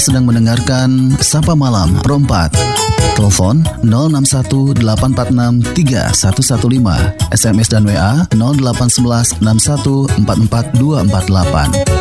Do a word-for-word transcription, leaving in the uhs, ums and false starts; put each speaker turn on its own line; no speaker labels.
sedang mendengarkan Sapa Malam Pro empat. Telepon nol enam satu delapan empat enam tiga satu satu lima, S M S dan W A nol delapan satu satu enam satu empat empat dua empat delapan.